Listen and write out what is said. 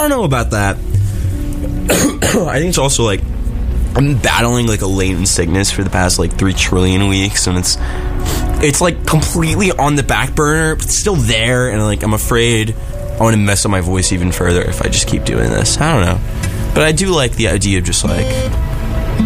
don't know about that. I think it's also like I'm battling like a latent sickness for the past like 3 trillion weeks, and it's like completely on the back burner, but still there, and like I'm afraid I want to mess up my voice even further if I just keep doing this. I don't know, but I do like the idea of just like